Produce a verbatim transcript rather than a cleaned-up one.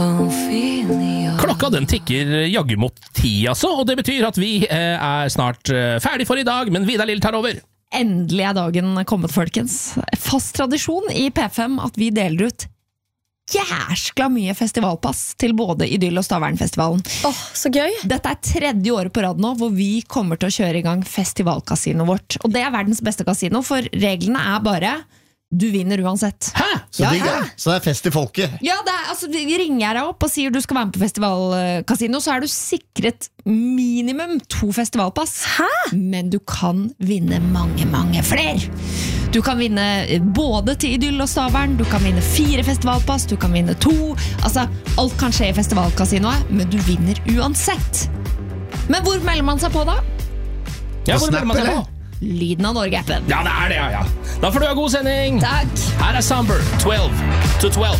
Klokka den tikker jaggu mot ti, altså, og det betyr at vi eh, er snart eh, ferdig for i dag, men Vidar Lill tar over. Endelig er dagen kommet, folkens. Fast tradisjon i P fem at vi deler ut jæskla mye festivalpass til både Idyll og Stavernfestivalen. Åh, oh, så gøy! Dette er tredje året på rad nå hvor vi kommer til å kjøre i gang festivalkasinoet vårt. Og det er verdens beste kasino, for reglene er bare du vinner uansett. Hæ? Så, Ja, digg, hæ? så det er fest i folket. Ja, det er, altså, ringer jeg deg opp og sier du skal være med på festivalkasino, så er du sikret minimum to festivalpass. Hæ? Men du kan vinne mange, mange flere. Du kan vinne både til Idyll og Stavern, du kan vinne fire festivalpass, du kan vinne to. Altså, alt kan skje i festivalkasinoet, men du vinner uansett. Men hvor melder man seg på da? Ja, På hvor melder man Snap, seg eller? på? Lyden av Norge-appen. Ja, det er det, ja, ja. Da får du ha god sending. Takk. Her er Samber, twelve to twelve.